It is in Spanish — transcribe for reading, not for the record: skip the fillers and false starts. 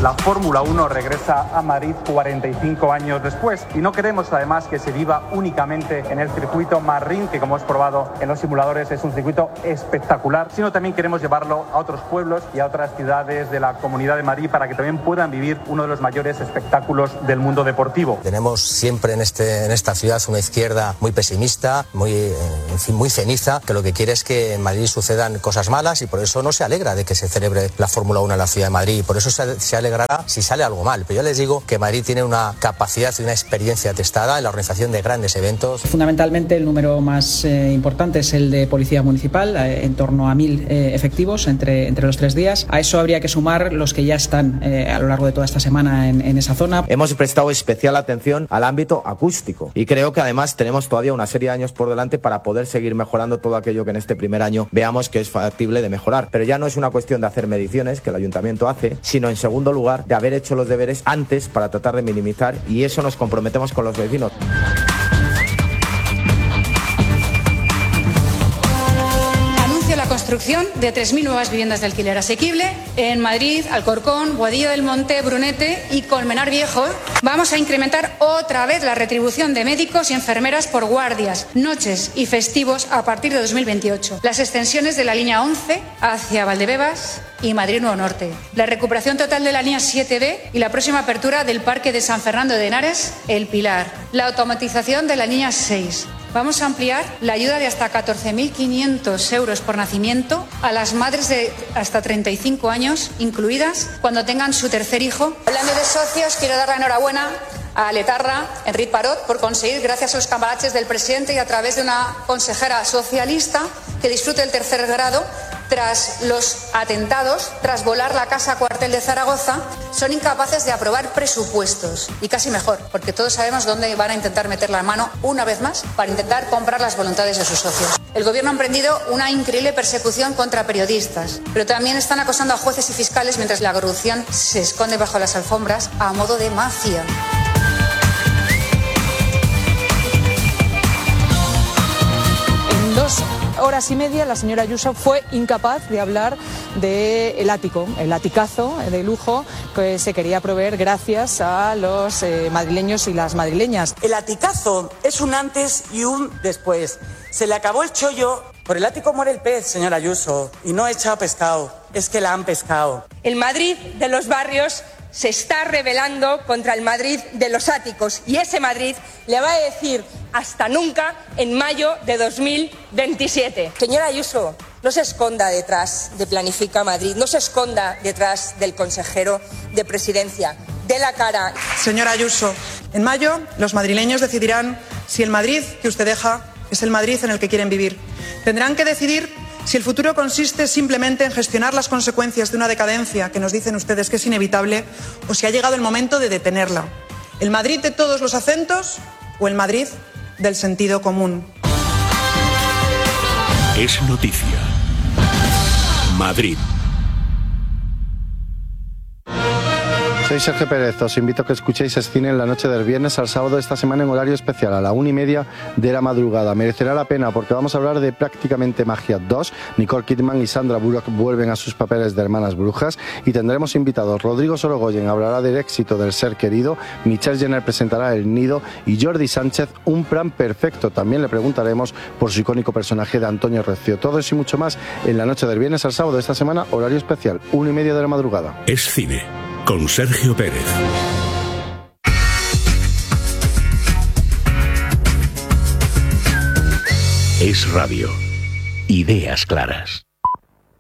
La Fórmula 1 regresa a Madrid 45 años después y no queremos además que se viva únicamente en el circuito Marrín, que como hemos probado en los simuladores es un circuito espectacular, sino también queremos llevarlo a otros pueblos y a otras ciudades de la Comunidad de Madrid para que también puedan vivir uno de los mayores espectáculos del mundo deportivo. Tenemos siempre en esta ciudad una izquierda muy pesimista, muy ceniza, que lo que quiere es que en Madrid sucedan cosas malas y por eso no se alegra de que se celebre la Fórmula 1 en la ciudad de Madrid y por eso se alegrará si sale algo mal. Pero yo les digo que Madrid tiene una capacidad y una experiencia testada en la organización de grandes eventos. Fundamentalmente el número más importante es el de policía municipal, en torno a 1.000 efectivos entre los 3 días. A eso habría que sumar los que ya están a lo largo de toda esta semana en esa zona. Hemos prestado especial atención al ámbito acústico y creo que además tenemos todavía una serie de años por delante para poder seguir mejorando todo aquello que en este primer año veamos que es factible de mejorar. Pero ya no es una cuestión de hacer mediciones, que el ayuntamiento hace, sino en segundo lugar de haber hecho los deberes antes para tratar de minimizar, y eso nos comprometemos con los vecinos. La construcción de 3.000 nuevas viviendas de alquiler asequible en Madrid, Alcorcón, Boadilla del Monte, Brunete y Colmenar Viejo. Vamos a incrementar otra vez la retribución de médicos y enfermeras por guardias, noches y festivos a partir de 2028. Las extensiones de la línea 11 hacia Valdebebas y Madrid Nuevo Norte. La recuperación total de la línea 7B y la próxima apertura del Parque de San Fernando de Henares, El Pilar. La automatización de la línea 6. Vamos a ampliar la ayuda de hasta 14.500 euros por nacimiento a las madres de hasta 35 años, incluidas cuando tengan su tercer hijo. Hablando de socios, quiero dar la enhorabuena a Letarra, Enric Parot, por conseguir, gracias a los cambalaches del presidente y a través de una consejera socialista, que disfrute el tercer grado. Tras los atentados, tras volar la casa cuartel de Zaragoza, son incapaces de aprobar presupuestos. Y casi mejor, porque todos sabemos dónde van a intentar meter la mano una vez más para intentar comprar las voluntades de sus socios. El gobierno ha emprendido una increíble persecución contra periodistas, pero también están acosando a jueces y fiscales mientras la corrupción se esconde bajo las alfombras a modo de mafia. En 2 horas y media la señora Ayuso fue incapaz de hablar del ático, el aticazo de lujo que se quería proveer gracias a los madrileños y las madrileñas. El aticazo es un antes y un después. Se le acabó el chollo. Por el ático muere el pez, señora Ayuso, y no echado pescado, es que la han pescado. El Madrid de los barrios se está rebelando contra el Madrid de los áticos y ese Madrid le va a decir hasta nunca en mayo de 2027. Señora Ayuso, no se esconda detrás de Planifica Madrid, no se esconda detrás del consejero de Presidencia. Dé la cara. Señora Ayuso, en mayo los madrileños decidirán si el Madrid que usted deja es el Madrid en el que quieren vivir. Tendrán que decidir si el futuro consiste simplemente en gestionar las consecuencias de una decadencia que nos dicen ustedes que es inevitable, o si ha llegado el momento de detenerla. ¿El Madrid de todos los acentos o el Madrid del sentido común? Es noticia. Madrid. Soy Sergio Pérez, os invito a que escuchéis Cine en la noche del viernes al sábado de esta semana en horario especial a la 1:30 de la madrugada. Merecerá la pena porque vamos a hablar de Prácticamente Magia 2. Nicole Kidman y Sandra Bullock vuelven a sus papeles de hermanas brujas y tendremos invitados. Rodrigo Sorogoyen hablará del éxito del ser querido, Michelle Jenner presentará El Nido y Jordi Sánchez Un plan perfecto. También le preguntaremos por su icónico personaje de Antonio Recio. Todo eso y mucho más en la noche del viernes al sábado de esta semana, horario especial, 1:30 de la madrugada. Es Cine, con Sergio Pérez. Es radio. Ideas claras.